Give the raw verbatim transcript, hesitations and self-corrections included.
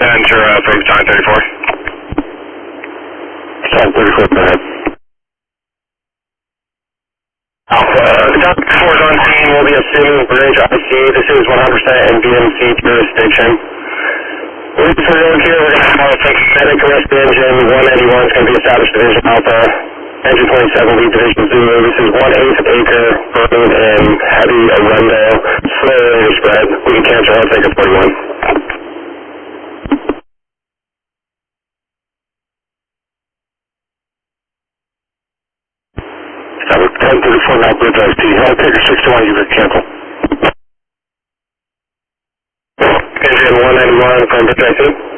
Ventura from Battalion thirty-four. Battalion thirty-four, go ahead. Alpha, Battalion four is on scene. We'll be assuming bridge I C. This is one hundred percent in B M C jurisdiction. We're going here, we're going to have a medic arrest engine. one ninety-one is going to be established division Alpha. Engine twenty-seven, lead division Zulu. This is one eighth acre, burning and heavy Arundel. Slow rate of spread. We can cancel one second forty-one. ten thirty-four now, bridge I C. I'll take a sixty-one, you can cancel. Engine one ninety-one from bridge I C.